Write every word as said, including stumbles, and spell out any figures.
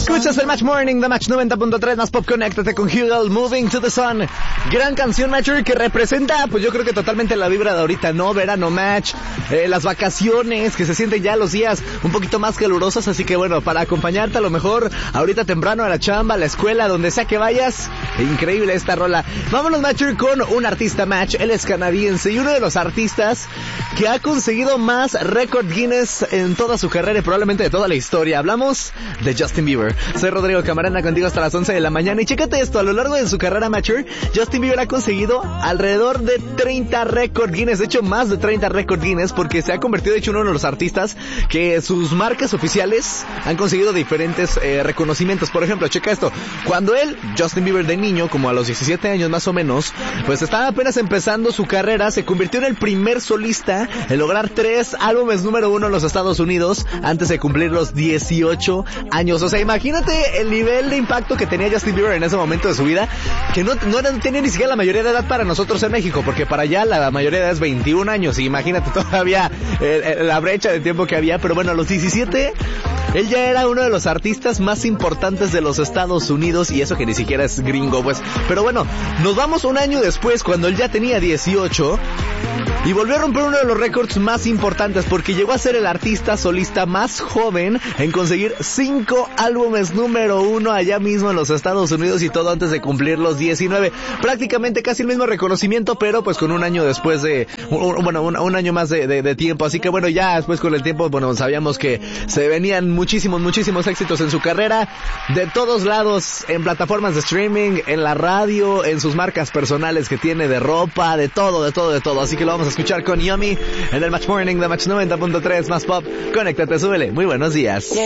Escuchas el Match Morning de Match noventa punto tres, más pop, conéctate con Hugel, Moving to the Sun. Gran canción, Matcher, que representa, pues yo creo que totalmente la vibra de ahorita, ¿no? Verano, Match, eh, las vacaciones, que se sienten ya los días un poquito más calurosos, así que bueno, para acompañarte a lo mejor ahorita temprano a la chamba, a la escuela, donde sea que vayas, increíble esta rola. Vámonos, Matcher, con un artista, Match, él es canadiense y uno de los artistas que ha conseguido más récord Guinness en toda su carrera y probablemente de toda la historia. Hablamos de Justin Bieber. Soy Rodrigo Camarena, contigo hasta las once de la mañana. Y chécate esto, a lo largo de su carrera, Matcher, Justin Bieber ha conseguido alrededor de treinta récord Guinness, de hecho más de treinta récord Guinness, porque se ha convertido de hecho en uno de los artistas que sus marcas oficiales han conseguido diferentes eh, reconocimientos. Por ejemplo, checa esto, cuando él, Justin Bieber de niño, como a los diecisiete años más o menos, pues estaba apenas empezando su carrera, se convirtió en el primer solista en lograr tres álbumes número uno en los Estados Unidos antes de cumplir los dieciocho años. O sea, imagínate el nivel de impacto que tenía Justin Bieber en ese momento de su vida, que no, no tenía ni siquiera la mayoría de edad para nosotros en México, porque para allá la mayoría de edad es veintiún años, y imagínate todavía eh, eh, la brecha de tiempo que había. Pero bueno, a los diecisiete él ya era uno de los artistas más importantes de los Estados Unidos, y eso que ni siquiera es gringo, pues. Pero bueno, nos vamos un año después, cuando él ya tenía dieciocho, y volvió a romper uno de los récords más importantes, porque llegó a ser el artista solista más joven en conseguir cinco álbumes número uno allá mismo en los Estados Unidos, y todo antes de cumplir los diecinueve. Prácticamente casi el mismo reconocimiento, pero pues con un año después de, un, bueno, un, un año más de, de, de tiempo. Así que bueno, ya después con el tiempo, bueno, sabíamos que se venían muchísimos, muchísimos éxitos en su carrera, de todos lados, en plataformas de streaming, en la radio, en sus marcas personales que tiene de ropa, de todo, de todo, de todo. Así que lo vamos a escuchar con Yummy en el Match Morning de Match noventa punto tres, más pop. Conéctate, súbele. Muy buenos días.